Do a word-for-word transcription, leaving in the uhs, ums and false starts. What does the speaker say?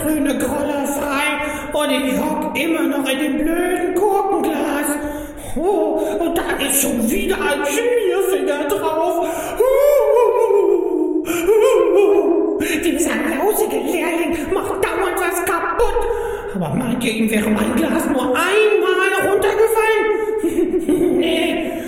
grüne Grolle frei und ich hock immer noch in dem blöden Gurkenglas. Oh, und da ist schon wieder ein Schmierfinger drauf. Dieser lausige Lehrling macht dauernd was kaputt. Aber meint ihr, ihm wäre mein Glas nur einmal runtergefallen? Nee,